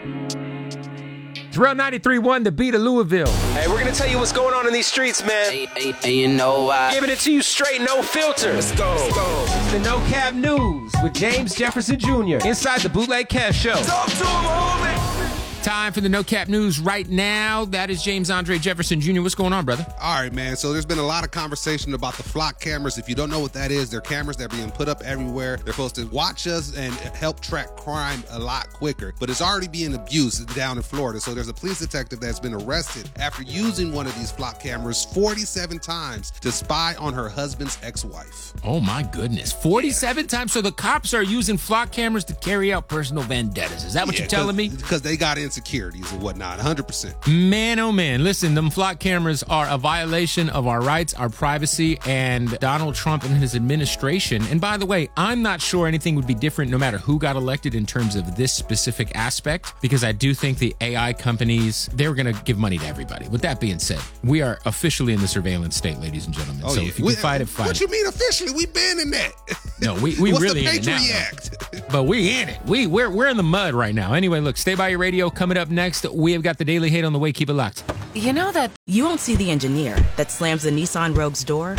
Terrell 93.1, the beat of Louisville. Hey, we're going to tell you what's going on in these streets, man. Hey, you know why? Giving it to you straight, no filter. Let's go. The No Cap News with James Jefferson Jr. inside the Bootleg Kev Show. Talk to him, homie. Time for the No Cap News right now. That is James Andre Jefferson Jr. What's going on, brother? All right, man. So there's been a lot of conversation about the flock cameras. If you don't know what that is, they're cameras that are being put up everywhere. They're supposed to watch us and help track crime a lot quicker. But it's already being abused down in Florida. So there's a police detective that's been arrested after using one of these flock cameras 47 times to spy on her husband's ex-wife. Oh, my goodness. 47 times? So the cops are using flock cameras to carry out personal vendettas. Is that what you're telling me? Because they got insecurities and whatnot, 100%. Man, oh man. Listen, them flock cameras are a violation of our rights, our privacy, and Donald Trump and his administration. And by the way, I'm not sure anything would be different no matter who got elected in terms of this specific aspect, because I do think the AI companies, they're going to give money to everybody. With that being said, we are officially in the surveillance state, ladies and gentlemen. Oh, so yeah. if you can fight it, fight What it. you mean officially? We been in that. No, we What's really the in it now. Patriot Act? But we in it. We're in the mud right now. Anyway, look, stay by your radio. Coming up next, we have got the Daily Hate on the way. Keep it locked. You know that you won't see the engineer that slams the Nissan Rogue's door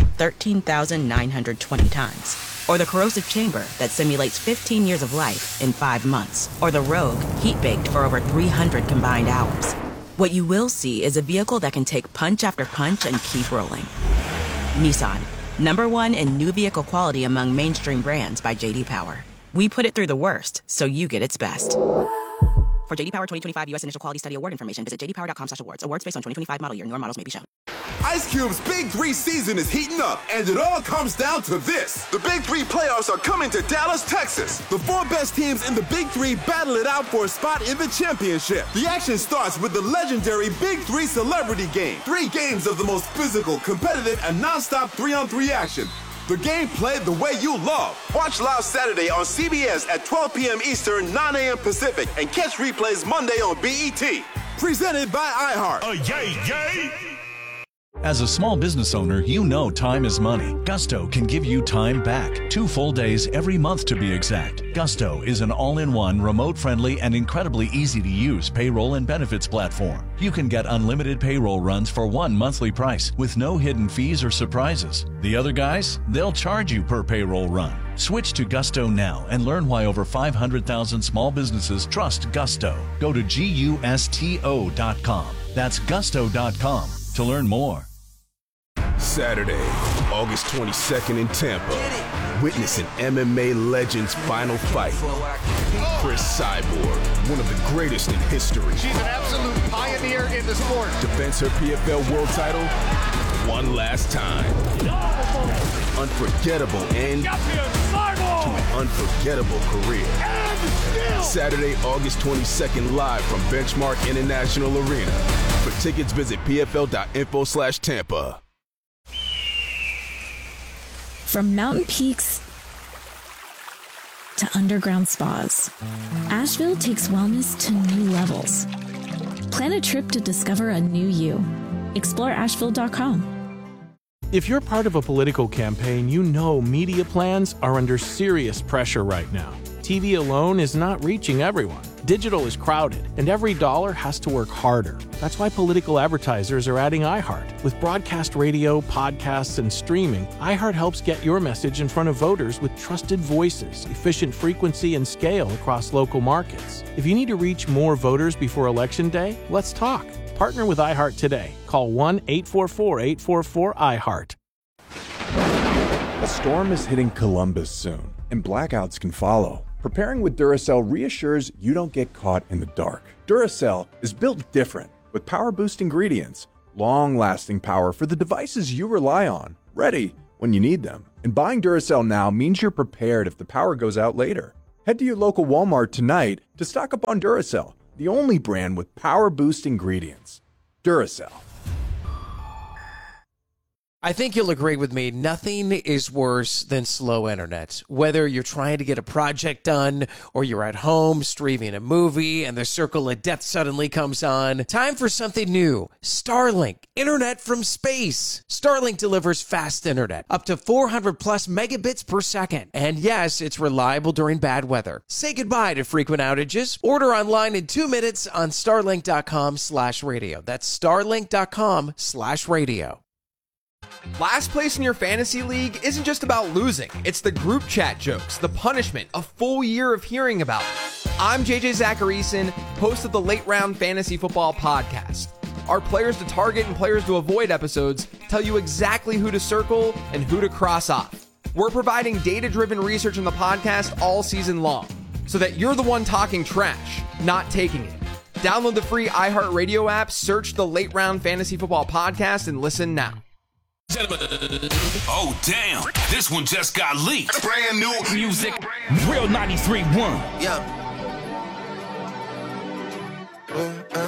13,920 times. Or the corrosive chamber that simulates 15 years of life in 5 months. Or the Rogue heat-baked for over 300 combined hours. What you will see is a vehicle that can take punch after punch and keep rolling. Nissan, #1 in new vehicle quality among mainstream brands by J.D. Power. We put it through the worst, so you get its best. For J.D. Power 2025 U.S. Initial Quality Study Award information, visit jdpower.com/awards. Awards based on 2025 model year. Newer models may be shown. Ice Cube's Big 3 season is heating up, and it all comes down to this. The Big 3 playoffs are coming to Dallas, Texas. The 4 best teams in the Big 3 battle it out for a spot in the championship. The action starts with the legendary Big 3 Celebrity Game. 3 games of the most physical, competitive, and non-stop 3-on-3 action. The game played the way you love. Watch live Saturday on CBS at 12 p.m. Eastern, 9 a.m. Pacific, and catch replays Monday on BET. Presented by iHeart. Yay! As a small business owner, you know time is money. Gusto can give you time back. 2 full days every month to be exact. Gusto is an all-in-one, remote-friendly, and incredibly easy-to-use payroll and benefits platform. You can get unlimited payroll runs for 1 monthly price with no hidden fees or surprises. The other guys, they'll charge you per payroll run. Switch to Gusto now and learn why over 500,000 small businesses trust Gusto. Go to GUSTO.com. That's gusto.com to learn more. Saturday, August 22nd in Tampa. Witness an MMA legend's final fight. Chris Cyborg, one of the greatest in history. She's an absolute pioneer in the sport. Defends her PFL world title one last time. Unforgettable end to an unforgettable career. Saturday, August 22nd, live from Benchmark International Arena. For tickets, visit pfl.info/Tampa. From mountain peaks to underground spas, Asheville takes wellness to new levels. Plan a trip to discover a new you. Explore Asheville.com. If you're part of a political campaign, you know media plans are under serious pressure right now. TV alone is not reaching everyone. Digital is crowded, and every dollar has to work harder. That's why political advertisers are adding iHeart. With broadcast radio, podcasts, and streaming, iHeart helps get your message in front of voters with trusted voices, efficient frequency, and scale across local markets. If you need to reach more voters before Election Day, let's talk. Partner with iHeart today. Call 1-844-844-iHeart. A storm is hitting Columbus soon, and blackouts can follow. Preparing with Duracell reassures you don't get caught in the dark. Duracell is built different, with power-boost ingredients, long-lasting power for the devices you rely on, ready when you need them. And buying Duracell now means you're prepared if the power goes out later. Head to your local Walmart tonight to stock up on Duracell, the only brand with power-boost ingredients. Duracell. I think you'll agree with me. Nothing is worse than slow internet. Whether you're trying to get a project done or you're at home streaming a movie and the circle of death suddenly comes on. Time for something new. Starlink. Internet from space. Starlink delivers fast internet. Up to 400 plus megabits per second. And yes, it's reliable during bad weather. Say goodbye to frequent outages. Order online in 2 minutes on starlink.com/radio. That's starlink.com/radio. Last place in your fantasy league isn't just about losing. It's the group chat jokes, the punishment, a full year of hearing about it. I'm JJ Zacharyson, host of the Late Round Fantasy Football Podcast. Our players to target and players to avoid episodes tell you exactly who to circle and who to cross off. We're providing data-driven research in the podcast all season long, so that you're the one talking trash, not taking it. Download the free iHeartRadio app, search the Late Round Fantasy Football Podcast, and listen now. Oh, damn. This one just got leaked. Brand new music. Real 93.1. Yeah.